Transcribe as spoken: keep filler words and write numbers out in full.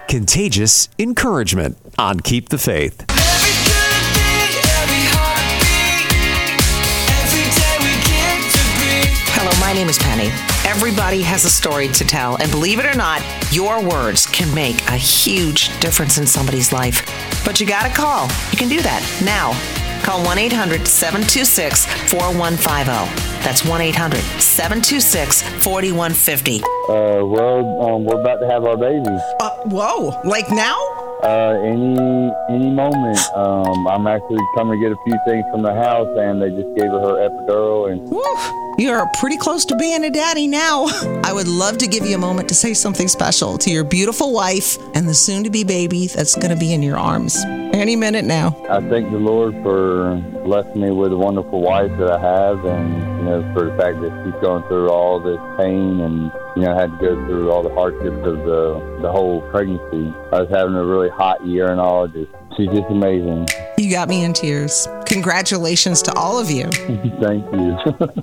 Contagious encouragement on Keep the Faith. Every good day, every heartbeat, every day we get to breathe. Hello, my name is Penny. Everybody has a story to tell, and believe it or not, your words can make a huge difference in somebody's life. But you gotta call. You can do that now. Call one eight hundred seven two six four one five zero. That's one eight hundred seven two six four one five zero. Uh, well, um, we're about to have our baby. Uh, whoa, like now? Uh, any any moment. Um, I'm actually coming to get a few things from the house, and they just gave her her epidural. And Woo, you're pretty close to being a daddy now. I would love to give you a moment to say something special to your beautiful wife and the soon-to-be baby that's going to be in your arms. Any minute now. I thank the Lord for blessing me with a wonderful wife that I have, and you know, for the fact that she's going through all this pain and you know had to go through all the hardships of the the whole pregnancy. I was having a really hot year and all. Just she's just amazing. You got me in tears. Congratulations to all of you. Thank you.